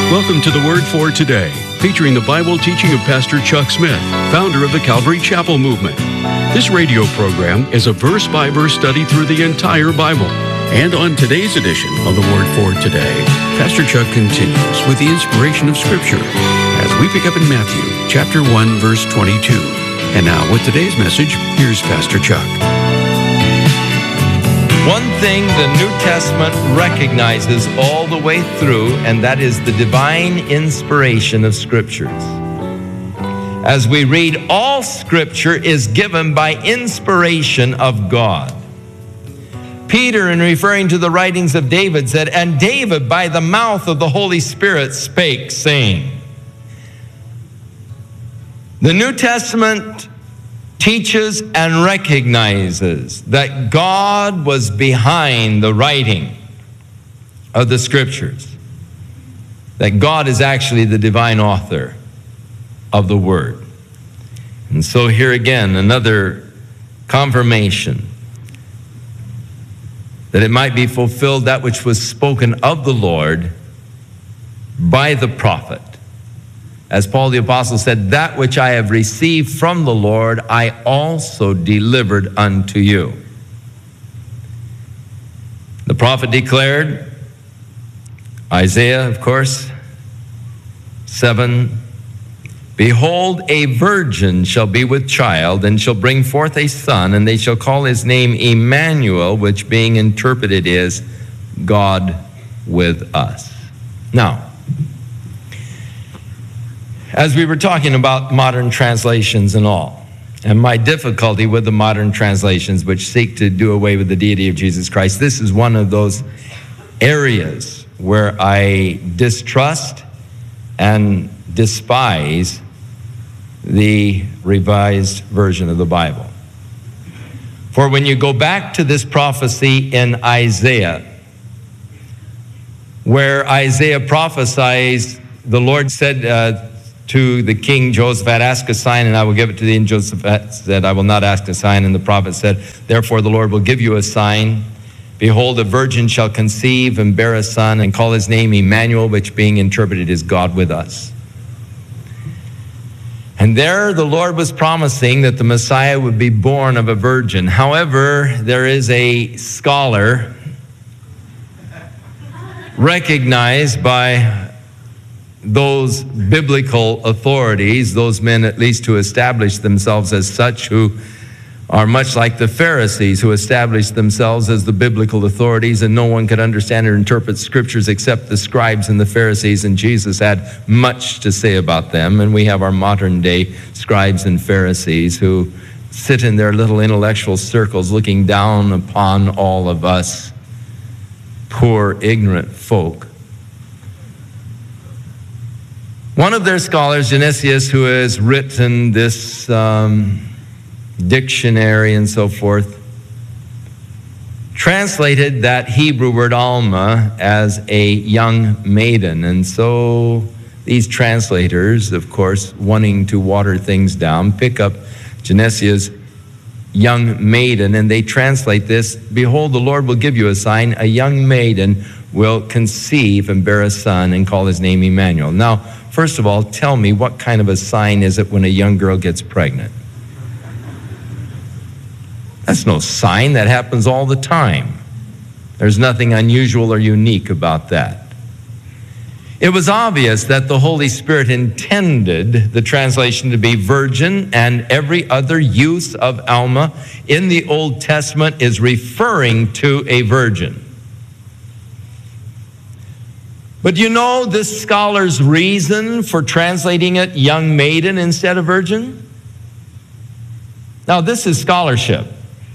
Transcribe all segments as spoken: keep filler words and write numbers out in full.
Welcome to the Word for Today, featuring the Bible teaching of Pastor Chuck Smith, founder of the Calvary Chapel Movement. This radio program is a verse-by-verse study through the entire Bible. And on today's edition of the Word for Today, Pastor Chuck continues with the inspiration of Scripture as we pick up in Matthew chapter one, verse twenty-two. And now with today's message, here's Pastor Chuck. One thing the New Testament recognizes all the way through, and that is the divine inspiration of Scriptures. As we read, all Scripture is given by inspiration of God. Peter, in referring to the writings of David, said, "And David by the mouth of the Holy Spirit spake, saying." The New Testament teaches and recognizes that God was behind the writing of the Scriptures, that God is actually the divine author of the Word. And so here again, another confirmation that it might be fulfilled that which was spoken of the Lord by the prophet. As Paul the Apostle said, "That which I have received from the Lord, I also delivered unto you." The prophet declared, Isaiah, of course, seven, "Behold, a virgin shall be with child, and shall bring forth a son, and they shall call his name Emmanuel," which being interpreted is God with us. Now, as we were talking about modern translations and all, and my difficulty with the modern translations which seek to do away with the deity of Jesus Christ, this is one of those areas where I distrust and despise the Revised Version of the Bible. For when you go back to this prophecy in Isaiah, where Isaiah prophesies, the Lord said uh, to the king Josaphat, "Ask a sign, and I will give it to thee." And Josaphat said, "I will not ask a sign." And the prophet said, "Therefore the Lord will give you a sign. Behold, a virgin shall conceive and bear a son, and call his name Emmanuel," which being interpreted is God with us. And there the Lord was promising that the Messiah would be born of a virgin. However, there is a scholar recognized by those biblical authorities, those men at least who establish themselves as such, who are much like the Pharisees who established themselves as the biblical authorities, and no one could understand or interpret Scriptures except the scribes and the Pharisees, and Jesus had much to say about them. And we have our modern day scribes and Pharisees who sit in their little intellectual circles looking down upon all of us poor ignorant folk. One of their scholars, Genesius, who has written this um, dictionary and so forth, translated that Hebrew word Alma as a young maiden. And so these translators, of course, wanting to water things down, pick up Genesius' young maiden, and they translate this, "Behold, the Lord will give you a sign. A young maiden will conceive and bear a son, and call his name Emmanuel." Now, first of all, tell me, what kind of a sign is it when a young girl gets pregnant? That's no sign. That happens all the time. There's nothing unusual or unique about that. It was obvious that the Holy Spirit intended the translation to be virgin, and every other use of Alma in the Old Testament is referring to a virgin. But you know this scholar's reason for translating it young maiden instead of virgin? Now, this is scholarship.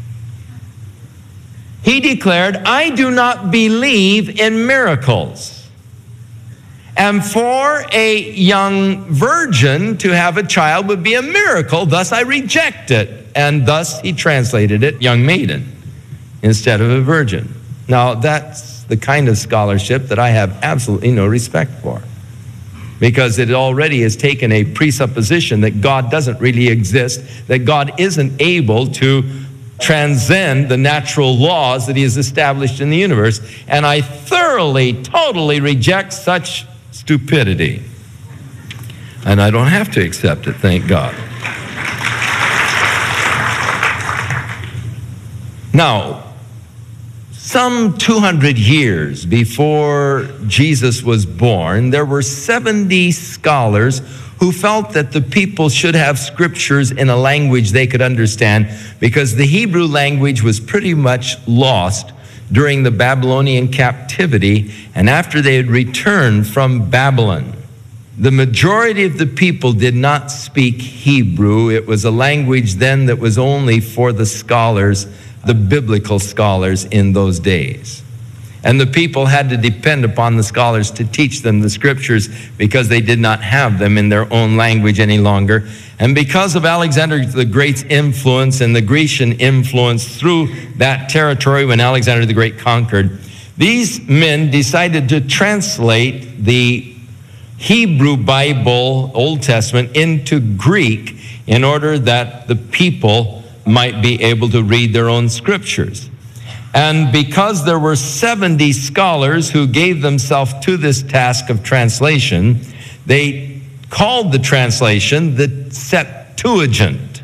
He declared, "I do not believe in miracles. And for a young virgin to have a child would be a miracle, thus I reject it." And thus he translated it young maiden instead of a virgin. Now, that's the kind of scholarship that I have absolutely no respect for, because it already has taken a presupposition that God doesn't really exist, that God isn't able to transcend the natural laws that he has established in the universe. And I thoroughly, totally reject such stupidity. And I don't have to accept it, thank God. Now, some two hundred years before Jesus was born, there were seventy scholars who felt that the people should have scriptures in a language they could understand, because the Hebrew language was pretty much lost during the Babylonian captivity and after they had returned from Babylon. The majority of the people did not speak Hebrew. It was a language then that was only for the scholars, the biblical scholars in those days. And the people had to depend upon the scholars to teach them the scriptures because they did not have them in their own language any longer. And because of Alexander the Great's influence and the Grecian influence through that territory when Alexander the Great conquered, these men decided to translate the Hebrew Bible, Old Testament, into Greek in order that the people might be able to read their own scriptures. And because there were seventy scholars who gave themselves to this task of translation, they called the translation the Septuagint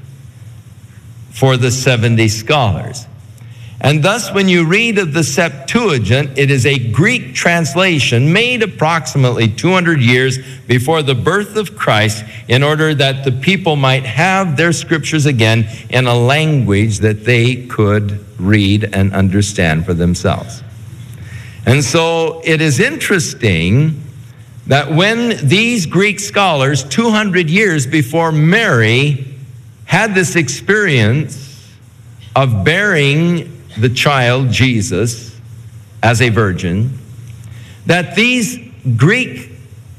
for the seventy scholars. And thus, when you read of the Septuagint, it is a Greek translation made approximately two hundred years before the birth of Christ in order that the people might have their scriptures again in a language that they could read and understand for themselves. And so it is interesting that when these Greek scholars, two hundred years before Mary, had this experience of bearing the child Jesus as a virgin, that these Greek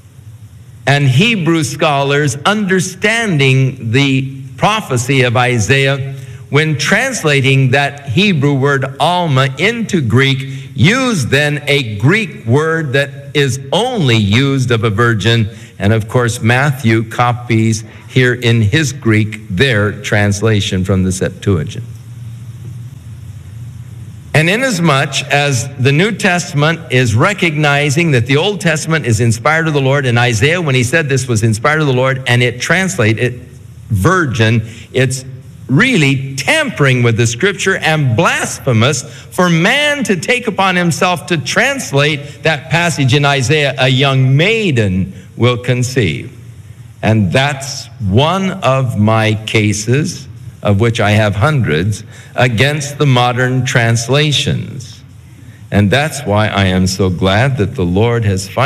and Hebrew scholars, understanding the prophecy of Isaiah, when translating that Hebrew word Alma into Greek, used then a Greek word that is only used of a virgin. And of course, Matthew copies here in his Greek their translation from the Septuagint. And inasmuch as the New Testament is recognizing that the Old Testament is inspired of the Lord, and Isaiah, when he said this, was inspired of the Lord, and it translated it virgin, it's really tampering with the scripture and blasphemous for man to take upon himself to translate that passage in Isaiah, a young maiden will conceive. And that's one of my cases, of which I have hundreds, against the modern translations. And that's why I am so glad that the Lord has finally